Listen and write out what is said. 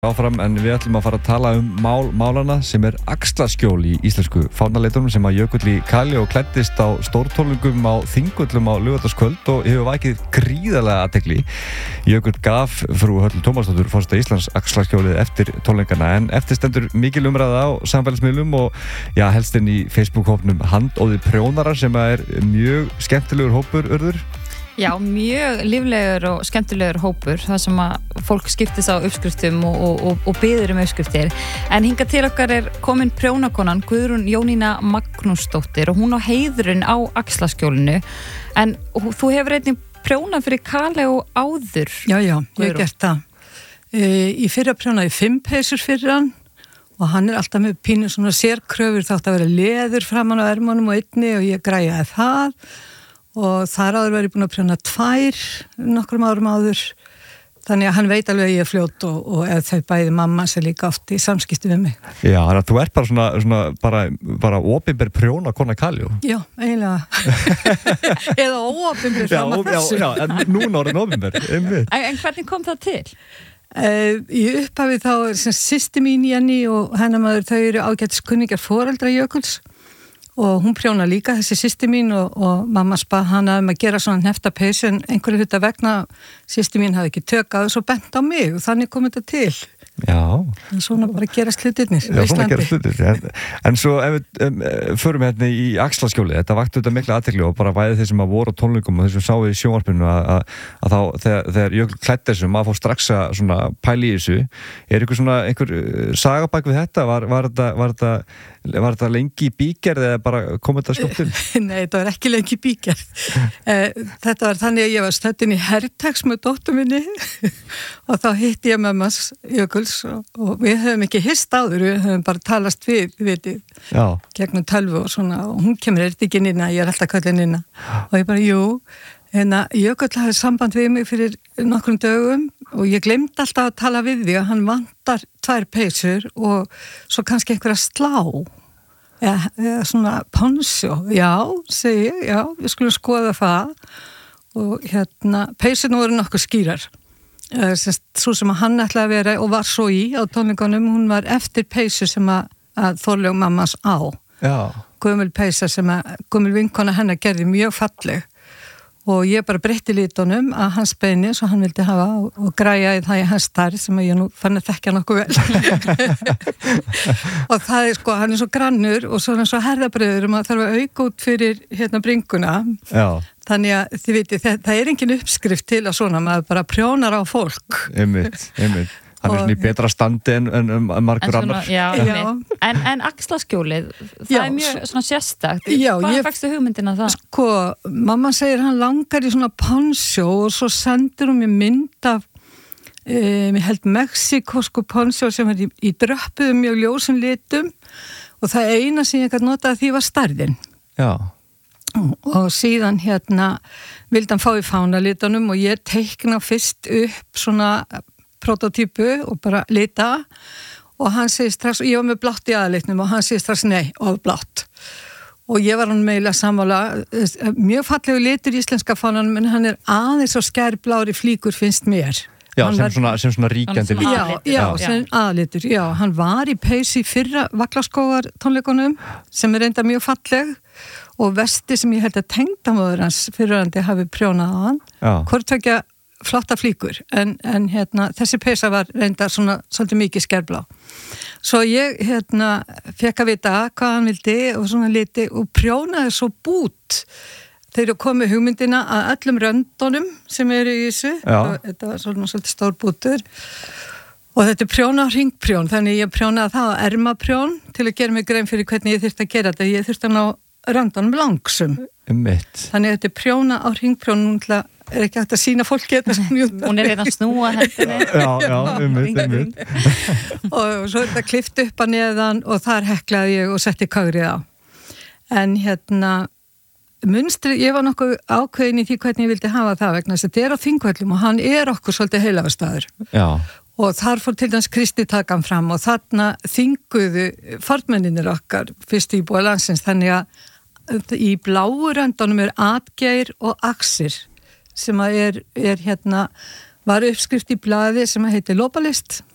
Áfram, en við ætlum að fara að tala málana sem axlaskjól í íslensku fánaleitunum sem að Jökull í Kali og klæddist á stórtólningum á Þingvöllum á laugardagskvöld og hefur vakið gríðarlega athygli. Jökull gaf frú Höllu Tómasdóttur forseta Íslands axlaskjólið eftir tólningana en eftir stendur mikil umræða á samfélagsmiðlum og helst inn í Facebook-hópnum Handóði prjónarar sem er mjög skemmtilegur hópur, Urður. Já, mjög líflegur og skemmtilegur hópur þar sem að fólk skiptist á uppskriftum og biður uppskriftir. En hingað til okkar er komin prjónakonan Guðrún Jónína Magnúsdóttir og hún á heiðurinn á axlaskjólinu. En þú hefur einnig prjónað fyrir Kali og áður. Já, ég hef gert það. Í fyrra prjónaði 5 peysur fyrir hann og hann er alltaf með pínu svona sérkröfur, þátt að vera leður framan á ermunum og einni og ég græjaði það. Og þar áður var ég búin að prjóna 2 nokkrum árum áður, þannig að hann veit alveg að ég er fljót og ef þau bæði mamma sem líka oft í samskipti við mig. Já, þannig að þú ert bara bara opinber prjónakona Kali. Já, eiginlega. Eða óopinber fram að þessu. Já, en núna orðin opinber. En hvernig kom það til? Í upphafi þá er systir mín Jenny og hennar maður, þau eru ágætis kunningjar foreldra Jökuls. Og hún prjóna líka, þessi systir mín og mamma spað hana að gera svona hneftapeysu en einhverju hluta vegna systir mín hafði ekki tök á þessu og bent á mig og þannig kom þetta til. Já. En svona bara gerast hlutirnir á Íslandi. Já, svona gerast hlutirnir. En svo ef við förum hérna í axlaskjólið, þetta vakti þetta mikla athygli og bara bæði þeir sem að voru á tónleikum og þeir sem sáu í sjónvarpinu að þá þegar Jökull klæddi þessu, maður fór strax að svona pæli í þessu. Er einhver sagabæk við þetta? Var þetta lengi í bígerð eða bara kom þetta skjótt? Nei, þetta var ekki lengi í bígerð. Þetta var þannig að ég var stöddin í herrtags með dóttur minni og þá hitti ég mammas Jökulls og við höfum ekki hist áður, við höfum bara talast við gegnum tölvu og svona og hún kemur ekki inn ég er alltaf kallin inn og ég bara, Jökull hafði samband við mig fyrir nokkrum dögum og ég glemdi alltaf að tala við því að hann vantar 2 peysur og svo kannski einhverja slá eða svona ponsjó. Segi ég, við skulum skoða það og peysurnar voru nokkuð skýrar. Svo sem að hann ætlaði að vera og var svo í á tónleikunum, hún var eftir peysu sem að Þorlaug mammas á. Já. Gömul peysa sem að gömul vinkona hennar gerði mjög falleg. Og ég bara breytti litunum að hans beini svo hann vildi hafa og græjaði það í hans starf sem ég nú fann að þekkja nokkuð vel. Og það er hann er svo grannur og svo er hann svo herðabröður og maður þarf að auka út fyrir bringuna. Já. Þannig að þið vitið, það er engin uppskrift til að svona, maður bara prjónar á fólk. Einmitt. Hann er svona í betra standi en margur annar. En axlaskjólið, það er mjög svona sérstakt. Hvað fækstu hugmyndina það? Mamma segir hann langar í svona ponsjó og svo sendur hún mér mynd af mér held mexikosku ponsjó sem er í dröppuðum mjög ljósum litum og það eina sem ég gæti notað því var stærðin. Já. Og síðan vildi hann fá í fánalitunum og ég teikna fyrst upp svona prototípu og bara lita og hann segir strax, ég var með blátt í aðalitnum og hann segir strax nei, of blátt og ég var hann meila sammála mjög fallegu litur í íslenska fánanum en hann er aðeins og skærblári flíkur finnst mér. Já, sem svona ríkjandi litur. Já, sem aðlitur, hann var í peysu í fyrra Vallaskógar tónleikunum sem er enda mjög falleg og vesti sem ég held að tengdamóður hans fyrirrandi hafi prjónað á hann hvort tvekja flotta flíkur, en þessi peysa var reyndar svona svolítið mikið skærblá. Svo ég fekk að vita hvað hann vildi og svona liti og prjónaði svo bút þegar komið hugmyndina að öllum röndunum sem eru í þessu og þetta var svona svolítið stór bútur og þetta er prjóna á hringprjón, þannig ég prjónaði það á ermaprjón til að gera mig grein fyrir hvernig ég þurfti að gera þetta, ég þurfti að ná röndunum langsum. Þannig þetta er prjóna á hringprjón núna er ekki hægt að sína fólki þetta sem hún er að snúa hendinni einmitt og svo er þetta klift upp að neðan og þar heklaði ég og setti kagrið á en munstri, ég var nokkuð ákveðin í því hvernig ég vildi hafa það vegna þess að þetta er á Þingvöllum og hann er okkur svolítið heilagarstaður og þar fór til dæmis Kristi takan fram og þarna þinguðu fornmenninir okkar fyrst íbúa landsins þannig að í bláu röndunum er Atgeir og Axir sem að var uppskrift í blaði sem heitir Lopalist